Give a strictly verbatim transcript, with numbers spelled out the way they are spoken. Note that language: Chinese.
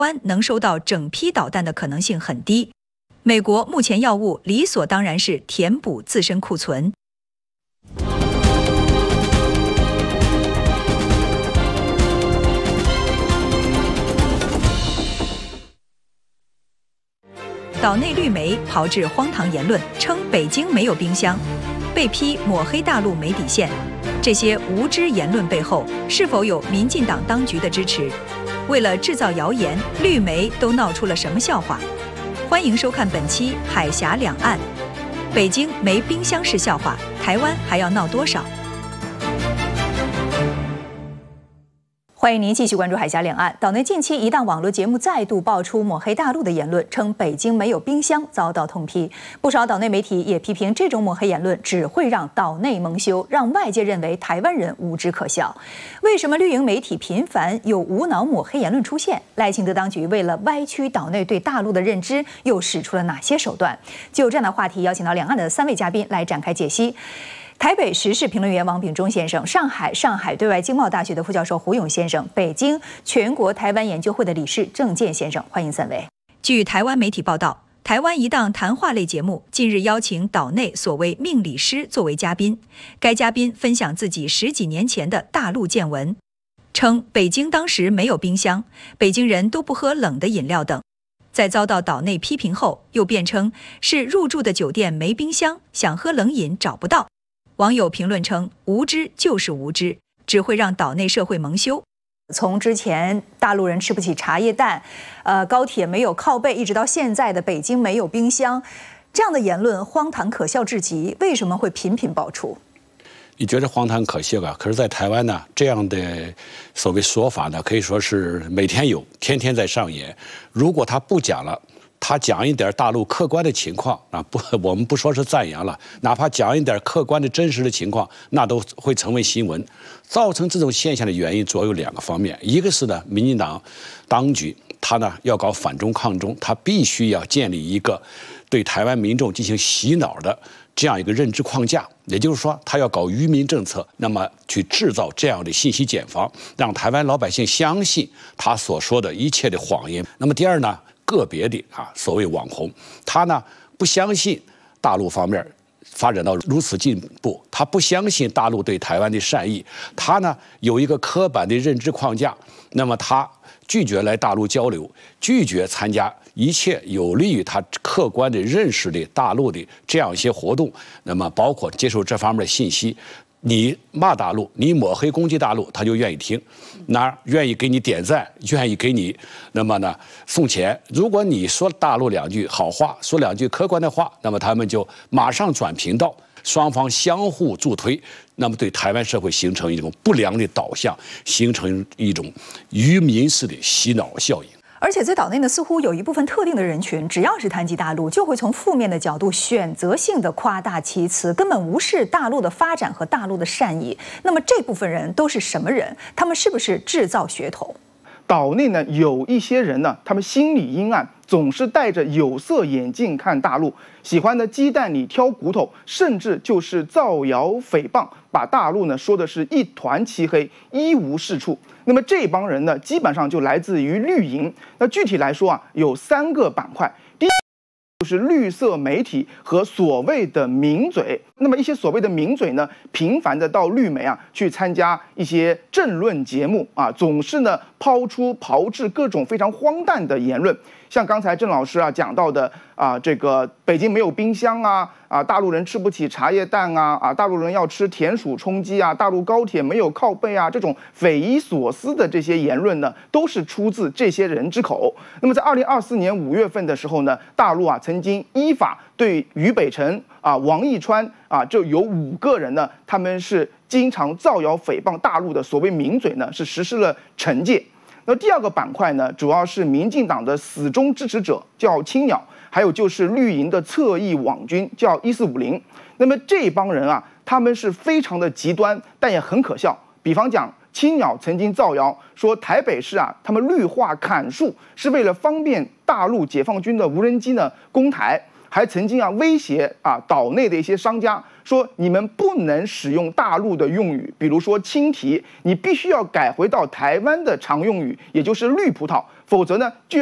湾能收到整批导弹的可能性很低。美国目前要务理所当然是填补自身库存。岛内绿媒炮制荒唐言论，称北京没有冰箱，被批抹黑大陆没底线。这些无知言论背后是否有民进党当局的支持？为了制造谣言，绿媒都闹出了什么笑话？欢迎收看本期《海峡两岸》。北京没冰箱是笑话，台湾还要闹多少？欢迎您继续关注《海峡两岸》。岛内近期一档网络节目再度爆出抹黑大陆的言论，称北京没有冰箱，遭到痛批。不少岛内媒体也批评这种抹黑言论只会让岛内蒙羞，让外界认为台湾人无知可笑。为什么绿营媒体频繁有无脑抹黑言论出现？赖清德当局为了歪曲岛内对大陆的认知，又使出了哪些手段？就这样的话题，邀请到两岸的三位嘉宾来展开解析。台北时事评论员王炳忠先生，上海上海对外经贸大学的副教授胡勇先生，北京全国台湾研究会的理事郑健先生，欢迎三位。据台湾媒体报道，台湾一档谈话类节目近日邀请岛内所谓命理师作为嘉宾，该嘉宾分享自己十几年前的大陆见闻，称北京当时没有冰箱，北京人都不喝冷的饮料等。在遭到岛内批评后，又辩称是入住的酒店没冰箱，想喝冷饮找不到。网友评论称，无知就是无知，只会让岛内社会蒙羞。从之前大陆人吃不起茶叶蛋，呃，高铁没有靠背，一直到现在的北京没有冰箱，这样的言论荒唐可笑至极，为什么会频频爆出？ 你觉得荒唐可笑啊？可是，在台湾呢，这样的所谓说法呢，可以说是每天有，天天在上演。如果他不讲了，他讲一点大陆客观的情况啊，不，我们不说是赞扬了，哪怕讲一点客观的真实的情况，那都会成为新闻。造成这种现象的原因主要有两个方面，一个是呢，民进党当局他呢要搞反中抗中，他必须要建立一个对台湾民众进行洗脑的这样一个认知框架，也就是说，他要搞愚民政策，那么去制造这样的信息茧房，让台湾老百姓相信他所说的一切的谎言。那么第二呢？个别的啊，所谓网红，他呢不相信大陆方面发展到如此进步，他不相信大陆对台湾的善意，他呢有一个刻板的认知框架，那么他拒绝来大陆交流，拒绝参加一切有利于他客观的认识的大陆的这样一些活动，那么包括接受这方面的信息。你骂大陆，你抹黑攻击大陆，他就愿意听，那愿意给你点赞，愿意给你，那么呢送钱。如果你说大陆两句好话，说两句客观的话，那么他们就马上转频道，双方相互助推，那么对台湾社会形成一种不良的导向，形成一种愚民式的洗脑效应。 而且在岛内呢，似乎有一部分特定的人群，只要是谈及大陆，就会从负面的角度选择性的夸大其词，根本无视大陆的发展和大陆的善意。那么这部分人都是什么人？他们是不是制造噱头？ 岛内呢有一些人呢，他们心里阴暗，总是戴着有色眼镜看大陆，喜欢呢鸡蛋里挑骨头，甚至就是造谣诽谤，把大陆呢说的是一团漆黑，一无是处。那么这帮人呢，基本上就来自于绿营。那具体来说啊，有三个板块。第一就是绿色媒体和所谓的名嘴。那么一些所谓的名嘴呢，频繁的到绿媒啊去参加一些政论节目啊，总是呢抛出炮制各种非常荒诞的言论。像刚才郑老师啊讲到的啊，这个北京没有冰箱啊，啊，大陆人吃不起茶叶蛋啊，啊，大陆人要吃田鼠充饥啊，大陆高铁没有靠背啊，这种匪夷所思的这些言论呢，都是出自这些人之口。那么在二零二四年五月份的时候呢，大陆啊曾经依法对俞北辰啊、王义川啊，就有五个人呢，他们是经常造谣诽谤大陆的所谓名嘴呢，是实施了惩戒。那第二个板块呢，主要是民进党的死忠支持者，叫青鸟，还有就是绿营的侧翼网军，叫一四五零。那么这帮人啊，他们是非常的极端，但也很可笑。比方讲，青鸟曾经造谣说，台北市啊，他们绿化砍树是为了方便大陆解放军的无人机呢攻台，还曾经啊威胁啊岛内的一些商家。说你们不能使用大陆的用语，比如说青提，你必须要改回到台湾的常用语，也就是绿葡萄， 否则呢，据